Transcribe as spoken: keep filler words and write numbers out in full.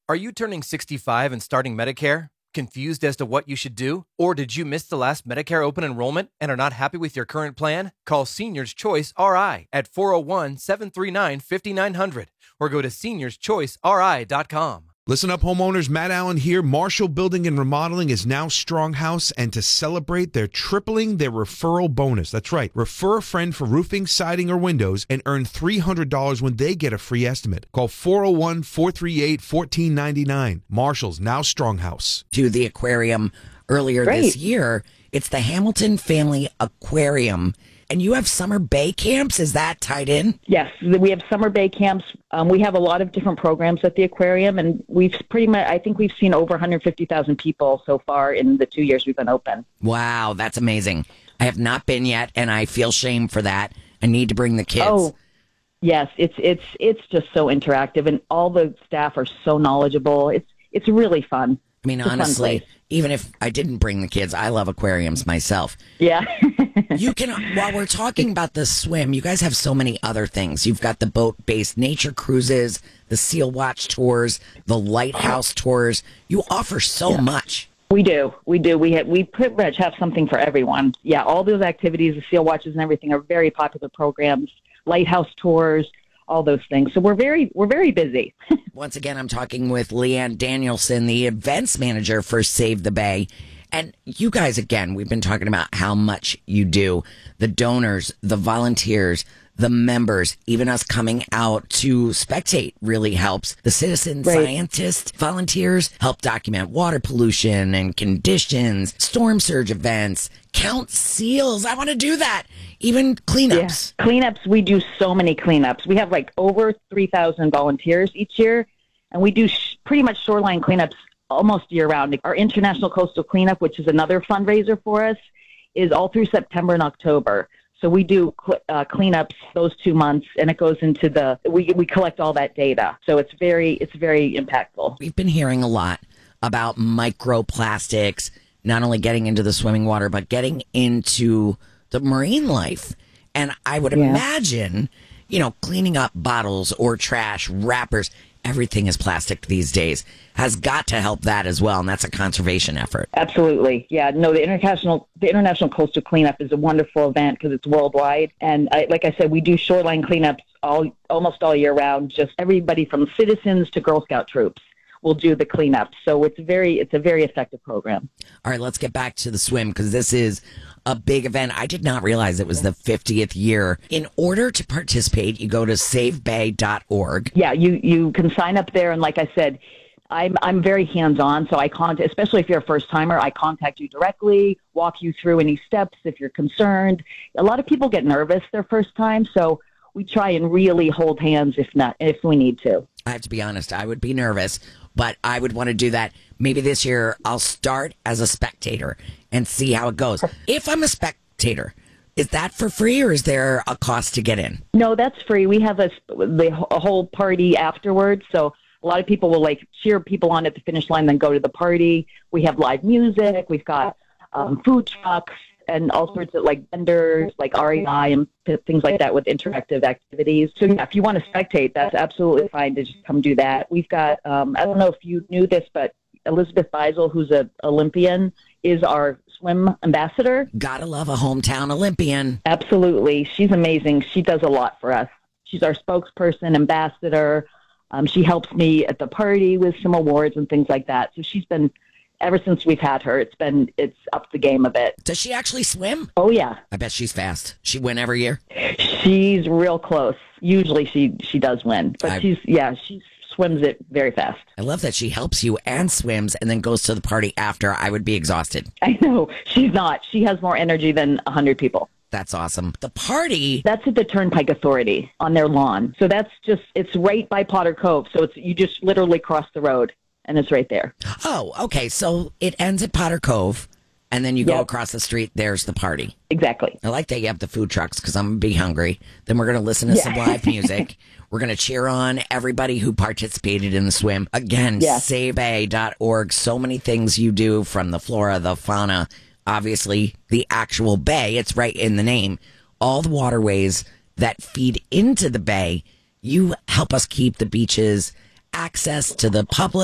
Are you turning sixty-five and starting Medicare? Confused as to what you should do? Or did you miss the last Medicare open enrollment and are not happy with your current plan? Call Seniors Choice R I at four oh one, seven three nine, five nine zero zero or go to seniors choice r i dot com. Listen up, homeowners. Matt Allen here. Marshall Building and Remodeling is now Stronghouse, and to celebrate, they're tripling their referral bonus. That's right. Refer a friend for roofing, siding, or windows and earn three hundred dollars when they get a free estimate. Call four oh one, four three eight, one four nine nine. Marshall's now Stronghouse. To the aquarium earlier Great. this year. It's the Hamilton Family Aquarium. And you have summer bay camps? Is that tied in? Yes, we have summer bay camps. Um, we have a lot of different programs at the aquarium, and we've pretty much, I think we've seen over one hundred fifty thousand people so far in the two years we've been open. Wow, that's amazing. I have not been yet, and I feel shame for that. I need to bring the kids. Oh, yes, it's it's it's just so interactive, and all the staff are so knowledgeable. It's it's really fun. I mean, It's a fun honestly, place. even if I didn't bring the kids, I love aquariums myself. Yeah. You can, while we're talking about the swim, you guys have so many other things. You've got the boat-based nature cruises, the Seal Watch tours, the lighthouse tours. You offer so Yeah. much. We do. We do. We have, we pretty much have something for everyone. Yeah, all those activities, the Seal Watches and everything are very popular programs, lighthouse tours, all those things. So we're very we're very busy. Once again, I'm talking with Leanne Danielson, the events manager for Save the Bay. And you guys, again, we've been talking about how much you do. The donors, the volunteers, the members, even us coming out to spectate really helps. The citizen Right. scientists, volunteers help document water pollution and conditions, storm surge events, count seals. I want to do that. Even cleanups. Yeah. Cleanups, we do so many cleanups. We have like over three thousand volunteers each year, and we do sh- pretty much shoreline cleanups almost year-round. Our International Coastal Cleanup, which is another fundraiser for us, is all through September and October. So we do cl- uh, cleanups those two months, and it goes into the we we collect all that data. So it's very it's very impactful. We've been hearing a lot about microplastics, not only getting into the swimming water, but getting into the marine life. And I would Yeah. imagine, you know, cleaning up bottles or trash, wrappers, everything is plastic these days, has got to help that as well. And that's a conservation effort. Absolutely, yeah. No, the international the International Coastal Cleanup is a wonderful event because it's worldwide, and I, like I said, we do shoreline cleanups all almost all year round. Just everybody from citizens to Girl Scout troops will do the cleanup. So it's very it's a very effective program. All right, let's get back to the swim because this is a big event. I did not realize it was the fiftieth year. In order to participate, you go to save bay dot org. Yeah, you you can sign up there, and like I said, I'm I'm very hands on. So I contact, especially if you're a first timer, I contact you directly, walk you through any steps if you're concerned. A lot of people get nervous their first time, so we try and really hold hands if not if we need to. I have to be honest, I would be nervous, but I would want to do that. Maybe this year I'll start as a spectator and see how it goes. If I'm a spectator, is that for free or is there a cost to get in? No, that's free. We have a, the, a whole party afterwards. So a lot of people will like cheer people on at the finish line, then go to the party. We have live music. We've got um, food trucks and all sorts of like vendors, like R E I and p- things like that with interactive activities. So yeah, if you want to spectate, that's absolutely fine to just come do that. We've got, um, I don't know if you knew this, but Elizabeth Beisel, who's an Olympian, is our swim ambassador. Gotta love a hometown Olympian. Absolutely. She's amazing. She does a lot for us. She's our spokesperson, ambassador. Um, she helps me at the party with some awards and things like that. So she's been, ever since we've had her, it's been, it's up the game a bit. Does she actually swim? Oh, yeah. I bet she's fast. She win every year? She's real close. Usually she, she does win. But I- she's, yeah, she swims it very fast. I love that she helps you and swims and then goes to the party after. I would be exhausted. I know. She's not. She has more energy than one hundred people. That's awesome. The party. That's at the Turnpike Authority on their lawn. So that's just, it's right by Potter Cove. So it's, you just literally cross the road and it's right there. Oh, okay. So it ends at Potter Cove and then you go Yep. across the street. There's the party. Exactly. I like that you have the food trucks because I'm going to be hungry. Then we're going to listen to Yeah. some live music. We're going to cheer on everybody who participated in the swim. Again, Yeah. save bay dot org. So many things you do, from the flora, the fauna, obviously the actual bay. It's right in the name. All the waterways that feed into the bay. You help us keep the beaches, access to the public.